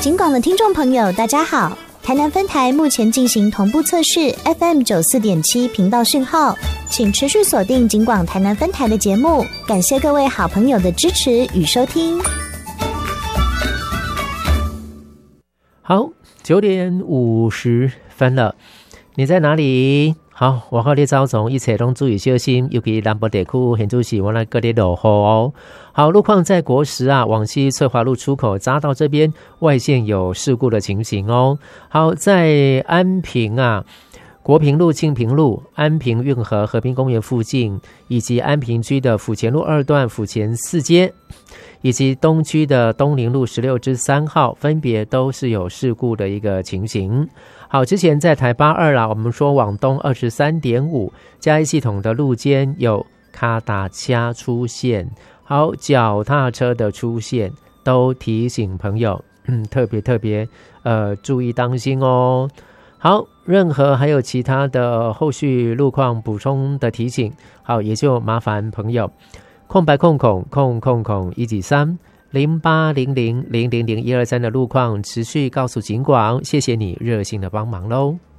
警广的听众朋友大家好，台南分台目前进行同步测试 FM 94.7频道讯号，请持续锁定警广台南分台的节目，感谢各位好朋友的支持与收听。 好，9点50分了，你在哪里？好，我和你早从一切都注意小心，尤其南部地区现在是我那个的落雨哦。好，路况在国十往西翠华路出口匝道这边外线有事故的情形哦。好，在安平国平路、庆平路、安平运河、和平公园附近，以及安平区的府前路2段、府前4街，以及东区的东宁路16至3号，分别都是有事故的一个情形。好，之前在台82我们说往东 23.5 嘉义系统的路肩有卡达车出现，好，脚踏车的出现，都提醒朋友特别注意当心哦。好，任何还有其他的后续路况补充的提醒，好，也就麻烦朋友123 0800 000 123的路况持续告诉警广，谢谢你热心的帮忙咯。